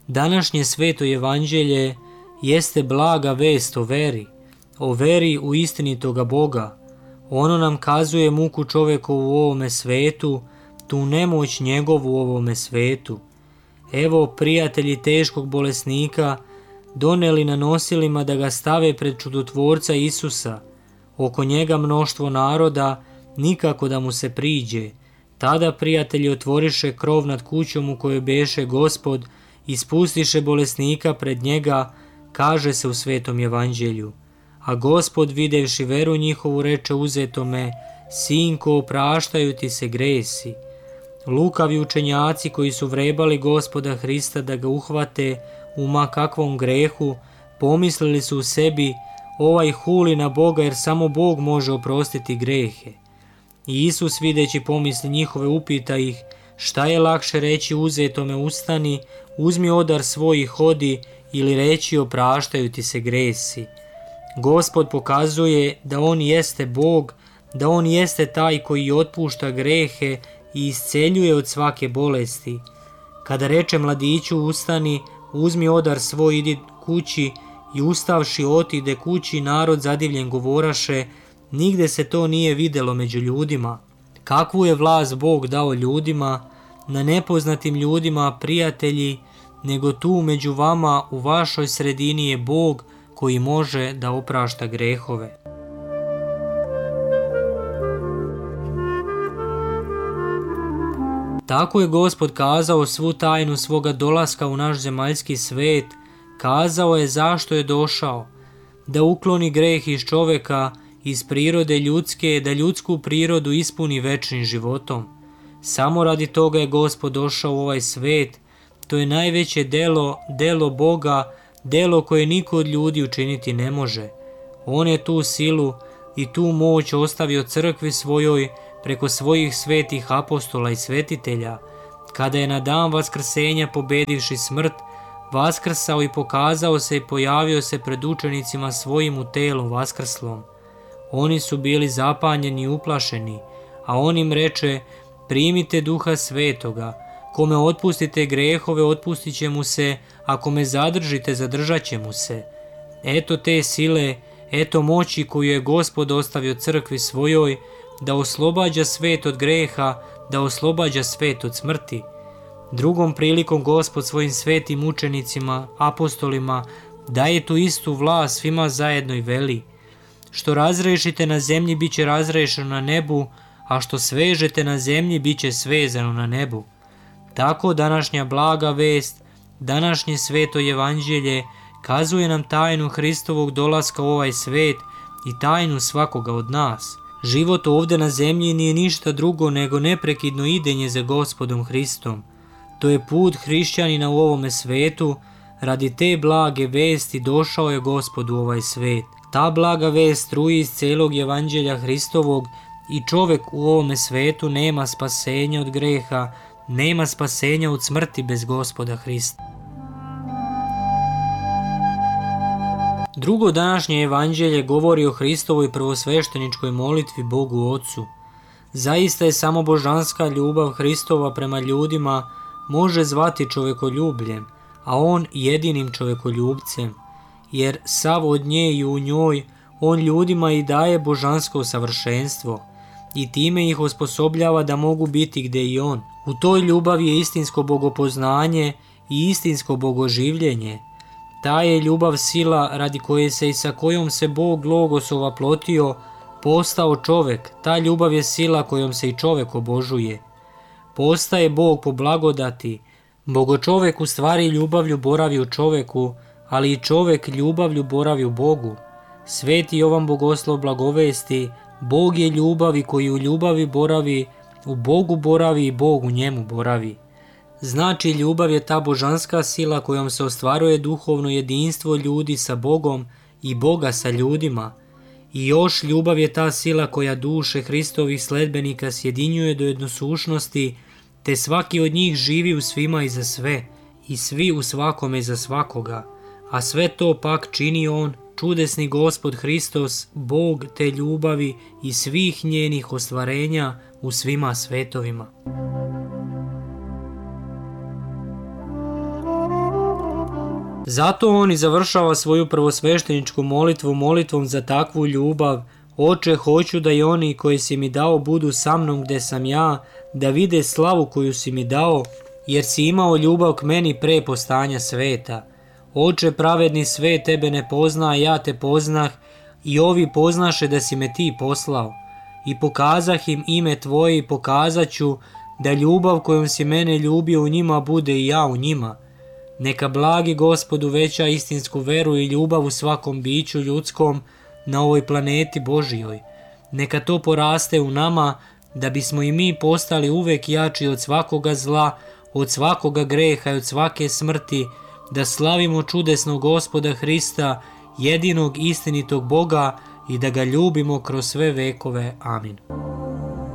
Današnje sveto evanđelje jeste blaga vest o veri u istinitoga Boga. Ono nam kazuje muku čovekovu u ovome svetu, tu nemoć njegovu u ovome svetu. Evo, prijatelji teškog bolesnika doneli na nosilima da ga stave pred čudotvorca Isusa. Oko njega mnoštvo naroda, nikako da mu se priđe. Tada prijatelji otvoriše krov nad kućom u kojoj beše Gospod i spustiše bolesnika pred njega, kaže se u svetom evanđelju. A Gospod, videvši veru njihovu, reče uzetome: Sinko, opraštaju ti se gresi. Lukavi učenjaci koji su vrebali Gospoda Hrista da ga uhvate u ma kakvom grehu, pomislili su u sebi: ovaj huli na Boga, jer samo Bog može oprostiti grehe. I Isus, videći pomisli njihove, upita ih: šta je lakše reći uzetome: ustani, uzmi odar svoj i hodi, ili reći: opraštaju ti se gresi? Gospod pokazuje da On jeste Bog, da On jeste taj koji otpušta grehe i isceljuje od svake bolesti. Kada reče mladiću: ustani, uzmi odar svoj, idi kući, i ustavši otide kući, narod zadivljen govoraše: nigde se to nije videlo među ljudima. Kakvu je vlast Bog dao ljudima, na nepoznatim ljudima, prijatelji, nego tu među vama u vašoj sredini je Bog koji može da oprašta grehove. Tako je Gospod kazao svu tajnu svoga dolaska u naš zemaljski svet, kazao je zašto je došao: da ukloni greh iz čoveka, iz prirode ljudske, da ljudsku prirodu ispuni večnim životom. Samo radi toga je Gospod došao u ovaj svet. To je najveće delo Boga, delo koje niko od ljudi učiniti ne može. On je tu silu i tu moć ostavio crkvi svojoj preko svojih svetih apostola i svetitelja, kada je na dan vaskrsenja, pobedivši smrt, vaskrsao i pokazao se i pojavio se pred učenicima svojim u telu vaskrslom. Oni su bili zapanjeni i uplašeni, a on im reče: primite Duha Svetoga, kome otpustite grehove, otpustit će mu se, a kome zadržite, zadržat će mu se. Eto te sile, eto moći koju je Gospod ostavio crkvi svojoj, da oslobađa svet od greha, da oslobađa svet od smrti. Drugom prilikom Gospod svojim svetim učenicima, apostolima, daje tu istu vlast svima zajedno i veli: što razrešite na zemlji, bit će razrešeno na nebu, a što svežete na zemlji, bit će svezano na nebu. Tako današnja blaga vest, današnje sveto evanđelje kazuje nam tajnu Hristovog dolaska u ovaj svet i tajnu svakoga od nas. Život ovdje na zemlji nije ništa drugo nego neprekidno idenje za Gospodom Hristom. To je put hrišćanina u ovome svetu. Radi te blage vesti došao je Gospod u ovaj svet. Ta blaga vest struji iz celog evanđelja Hristovog i čovjek u ovome svetu nema spasenja od greha, nema spasenja od smrti bez Gospoda Hrista. Drugo današnje evanđelje govori o Hristovoj prvosvešteničkoj molitvi Bogu Ocu. Zaista je samo božanska ljubav Hristova prema ljudima može zvati čovekoljubljem, a on jedinim čovekoljubcem, jer sav od nje i u njoj on ljudima i daje božansko savršenstvo i time ih osposobljava da mogu biti gde i on. U toj ljubavi je istinsko bogopoznanje i istinsko bogoživljenje. Ta je ljubav sila radi koje se i sa kojom se Bog Logos ovaplotio, postao čovek. Ta ljubav je sila kojom se i čovek obožuje. Postaje Bog po blagodati. Bogočovek u stvari ljubavlju boravi u čoveku, ali i čovek ljubavlju boravi u Bogu. Sveti Jovan Bogoslov blagovesti: Bog je ljubav i koji u ljubavi boravi, u Bogu boravi i Bog u njemu boravi. Znači, ljubav je ta božanska sila kojom se ostvaruje duhovno jedinstvo ljudi sa Bogom i Boga sa ljudima. I još ljubav je ta sila koja duše Hristovih sledbenika sjedinjuje do jednosušnosti, te svaki od njih živi u svima i za sve, i svi u svakome i za svakoga. A sve to pak čini on, čudesni Gospod Hristos, Bog te ljubavi i svih njenih ostvarenja u svima svetovima. Zato on i završava svoju prvosvešteničku molitvu molitvom za takvu ljubav. Oče, hoću da i oni koji si mi dao budu sa mnom gde sam ja, da vide slavu koju si mi dao, jer si imao ljubav k meni pre postanja sveta. Oče, pravedni svet tebe ne pozna, a ja te poznah, i ovi poznaše da si me ti poslao. I pokazah im ime tvoje i pokazat ću da ljubav kojom si mene ljubio u njima bude i ja u njima. Neka blagi Gospod uveća istinsku veru i ljubav u svakom biću ljudskom na ovoj planeti Božijoj. Neka to poraste u nama, da bismo i mi postali uvek jači od svakoga zla, od svakoga greha i od svake smrti, da slavimo čudesnog Gospoda Hrista, jedinog istinitog Boga, i da ga ljubimo kroz sve vekove. Amin.